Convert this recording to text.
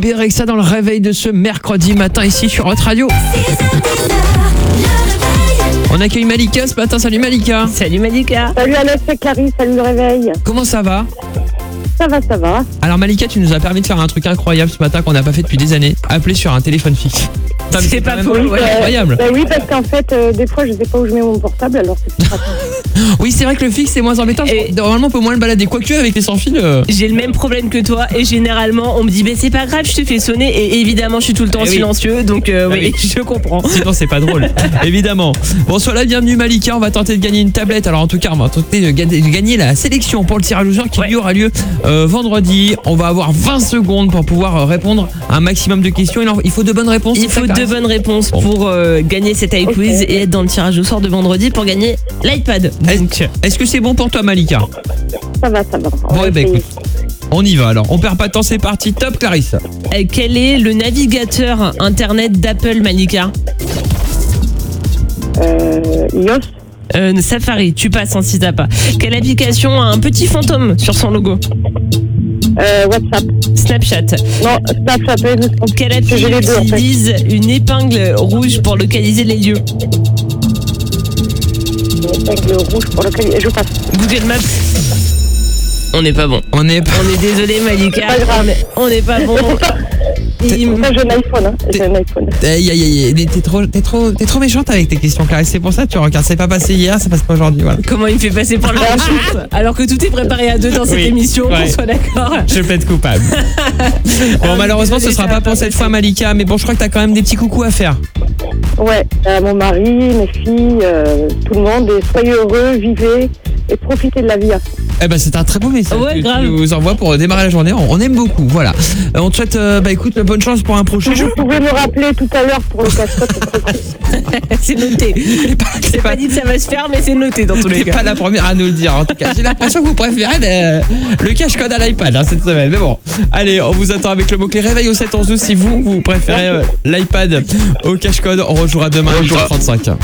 Bébé Rexha dans le réveil de ce mercredi matin ici sur Hot Radio. On accueille Malika ce matin. Salut Malika. Salut Malika. Salut Alex et Clarisse, salut le réveil. Comment ça va? Ça va. Alors Malika, tu nous as permis de faire un truc incroyable ce matin qu'on n'a pas fait depuis des années. Appeler sur un téléphone fixe. C'est pas faux. Ouais, incroyable. Oui, parce qu'en fait, des fois, je sais pas où je mets mon portable, alors c'est plus pratique. Oui, c'est vrai que le fixe c'est moins embêtant. Et- Normalement on peut moins le balader. Quoique avec les sans fil. J'ai le même problème que toi et généralement on me dit c'est pas grave, je te fais sonner et évidemment je suis tout le temps Eh oui. silencieux donc oui, je comprends. Sinon c'est pas drôle. Évidemment. Bon, sois la bienvenue Malika. On va tenter de gagner une tablette. Alors en tout cas on va tenter de gagner la sélection pour le tirage au sort qui lui aura lieu vendredi. On va avoir 20 secondes pour pouvoir répondre à un maximum de questions. Il faut de bonnes réponses. Il c'est ça, faut Clarisse? deux bonnes réponses pour gagner cet iQuiz et être dans le tirage au sort de vendredi pour gagner l'iPad. Donc Est-ce que c'est bon pour toi Malika? Ça va. On Bon, va eh ben, essayer. écoute, on y va alors. On perd pas de temps, c'est parti. Top Clarisse. quel est le navigateur internet d'Apple, Malika? iOS, Safari, tu passes si t'as pas. Quelle application a un petit fantôme sur son logo? WhatsApp. Snapchat. Non, Snapchat, Quelle appli j'ai les deux, en fait. utilise une épingle rouge pour localiser les lieux? Avec le rouge pour lequel je passe. Google Maps. On n'est pas bon. On est On est désolé Malika. Pas grave. On n'est pas bon. Il- Ça, j'ai un iPhone, hein. J'ai un iPhone. T'es trop méchante avec tes questions Clarisse. C'est pour ça que tu regardes. C'est pas passé hier, ça passe pas aujourd'hui. Voilà. Comment il me fait passer pour le chef alors que tout est préparé à deux dans cette Oui, émission, ouais. qu'on soit d'accord. Je plaide coupable. Bon, malheureusement, ce désolé, sera ça pas va pour pas cette passer. fois, Malika. Mais bon, je crois que t'as quand même des petits coucous à faire. Ouais, mon mari, mes filles, tout le monde, et soyez heureux, vivez et profitez de la vie à fond. Eh ben, c'est un très beau message Ouais, que grave. tu nous envoies pour démarrer la journée. On aime beaucoup. Voilà. On te souhaite, écoute, bonne chance pour un prochain Si jeu. vous pouvez me rappeler tout à l'heure pour le casse-croûte, C'est noté. C'est pas dit que ça va se faire, mais c'est noté dans tous les T'es cas. pas la première à nous le dire. En tout cas, j'ai l'impression que vous préférez le cache-code à l'iPad cette semaine. Mais bon, allez, on vous attend avec le mot-clé réveil au 7 11 12 si vous préférez l'iPad au cache-code. On rejouera demain à 8h35.